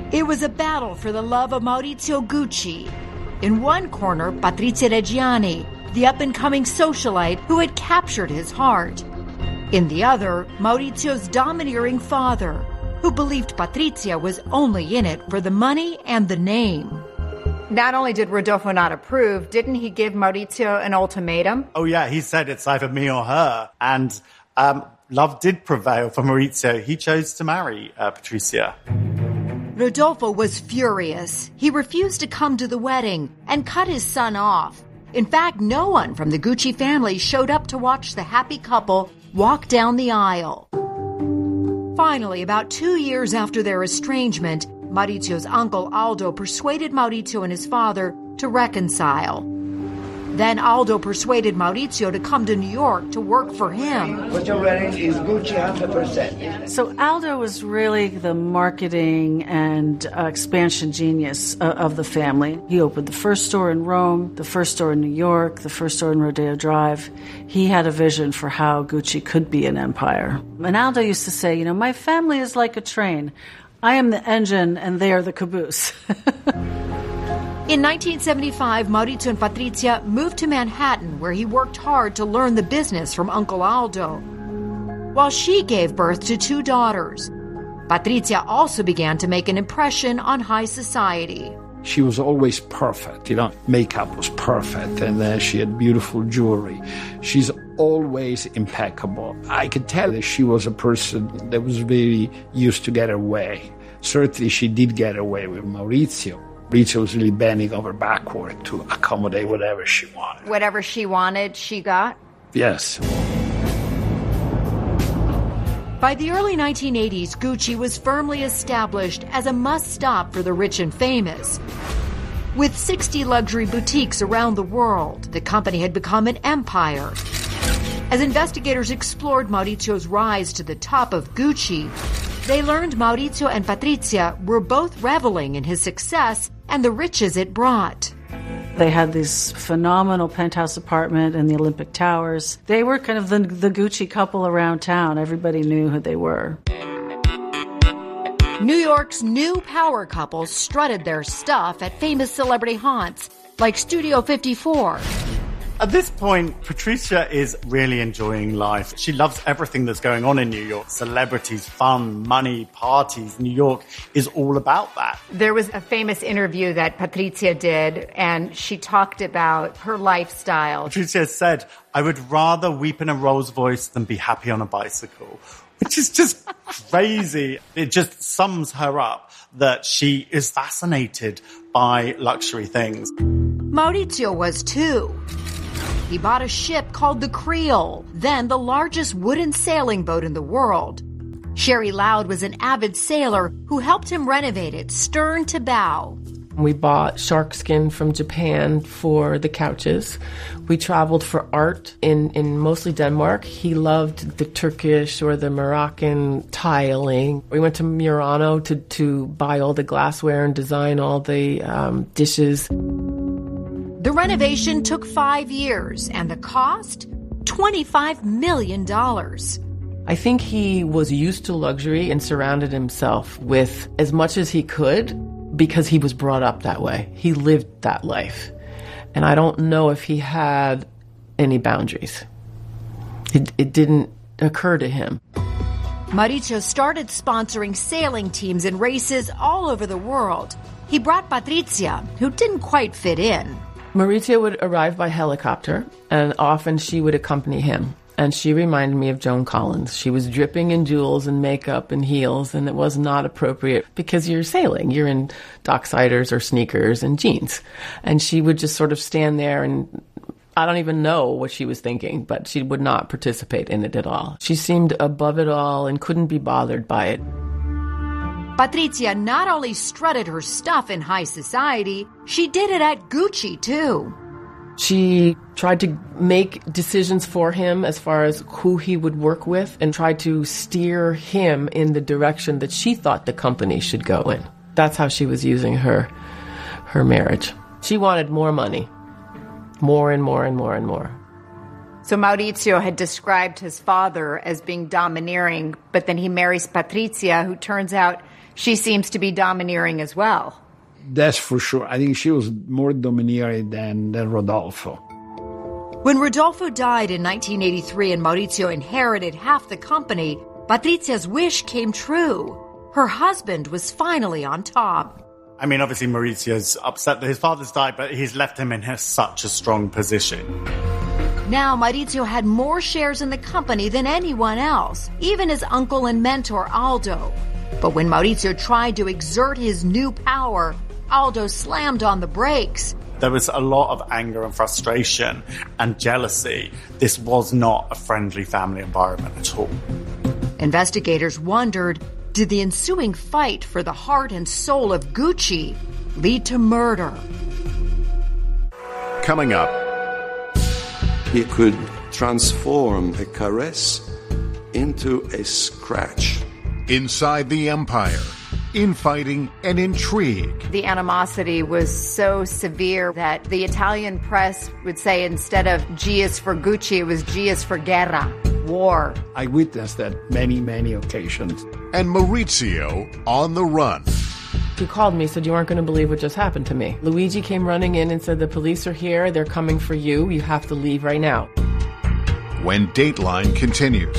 It was a battle for the love of Maurizio Gucci. In one corner, Patrizia Reggiani, the up-and-coming socialite who had captured his heart. In the other, Maurizio's domineering father, who believed Patrizia was only in it for the money and the name. Not only did Rodolfo not approve, didn't he give Maurizio an ultimatum? Oh, yeah, he said it's either me or her. And love did prevail for Maurizio. He chose to marry Patrizia. Rodolfo was furious. He refused to come to the wedding and cut his son off. In fact, no one from the Gucci family showed up to watch the happy couple walk down the aisle. Finally, about 2 years after their estrangement, Maurizio's uncle Aldo persuaded Maurizio and his father to reconcile. Then Aldo persuaded Maurizio to come to New York to work for him. What you're wearing is Gucci 100%. So Aldo was really the marketing and expansion genius of the family. He opened the first store in Rome, the first store in New York, the first store in Rodeo Drive. He had a vision for how Gucci could be an empire. And Aldo used to say, my family is like a train. I am the engine and they are the caboose. In 1975, Maurizio and Patrizia moved to Manhattan, where he worked hard to learn the business from Uncle Aldo. While she gave birth to 2 daughters, Patrizia also began to make an impression on high society. She was always perfect, makeup was perfect, and she had beautiful jewelry. She's always impeccable. I could tell that she was a person that was very used to get her way. Certainly she did get her way with Maurizio. Maurizio was really bending over backward to accommodate whatever she wanted. Whatever she wanted, she got? Yes. By the early 1980s, Gucci was firmly established as a must-stop for the rich and famous. With 60 luxury boutiques around the world, the company had become an empire. As investigators explored Maurizio's rise to the top of Gucci, they learned Maurizio and Patrizia were both reveling in his success and the riches it brought. They had this phenomenal penthouse apartment in the Olympic Towers. They were kind of the Gucci couple around town. Everybody knew who they were. New York's new power couples strutted their stuff at famous celebrity haunts like Studio 54. At this point, Patrizia is really enjoying life. She loves everything that's going on in New York. Celebrities, fun, money, parties. New York is all about that. There was a famous interview that Patrizia did, and she talked about her lifestyle. Patrizia said, "I would rather weep in a Rolls Royce than be happy on a bicycle," which is just crazy. It just sums her up that she is fascinated by luxury things. Maurizio was too. He bought a ship called the Creole, then the largest wooden sailing boat in the world. Sherry Loud was an avid sailor who helped him renovate it stern to bow. We bought shark skin from Japan for the couches. We traveled for art in mostly Denmark. He loved the Turkish or the Moroccan tiling. We went to Murano to buy all the glassware and design all the dishes. The renovation took 5 years, and the cost? $25 million. I think he was used to luxury and surrounded himself with as much as he could because he was brought up that way. He lived that life. And I don't know if he had any boundaries. It didn't occur to him. Maurizio started sponsoring sailing teams and races all over the world. He brought Patrizia, who didn't quite fit in. Maurizio would arrive by helicopter, and often she would accompany him. And she reminded me of Joan Collins. She was dripping in jewels and makeup and heels, and it was not appropriate because you're sailing. You're in docksiders or sneakers and jeans. And she would just sort of stand there, and I don't even know what she was thinking, but she would not participate in it at all. She seemed above it all and couldn't be bothered by it. Patrizia not only strutted her stuff in high society, she did it at Gucci, too. She tried to make decisions for him as far as who he would work with and tried to steer him in the direction that she thought the company should go in. That's how she was using her marriage. She wanted more money. More and more and more and more. So Maurizio had described his father as being domineering, but then he marries Patrizia, who turns out she seems to be domineering as well. That's for sure. I think she was more domineering than Rodolfo. When Rodolfo died in 1983 and Maurizio inherited half the company, Patrizia's wish came true. Her husband was finally on top. I mean, obviously Maurizio's upset that his father's died, but he's left him in such a strong position. Now Maurizio had more shares in the company than anyone else, even his uncle and mentor Aldo. But when Maurizio tried to exert his new power, Aldo slammed on the brakes. There was a lot of anger and frustration and jealousy. This was not a friendly family environment at all. Investigators wondered, did the ensuing fight for the heart and soul of Gucci lead to murder? Coming up. He could transform a caress into a scratch. Inside the empire, infighting and intrigue. The animosity was so severe that the Italian press would say instead of G is for Gucci, it was G is for guerra, war. I witnessed that many, many occasions. And Maurizio on the run. He called me, said you aren't going to believe what just happened to me. Luigi came running in and said the police are here, they're coming for you, you have to leave right now. When Dateline continues.